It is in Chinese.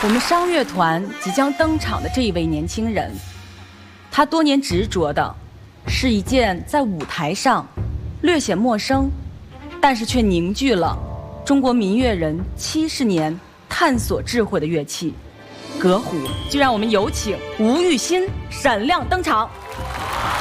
我们商乐团即将登场的这一位年轻人，他多年执着的是一件在舞台上略显陌生，但是却凝聚了中国民乐人70年探索智慧的乐器——革胡。就让我们有请吴玉新闪亮登场。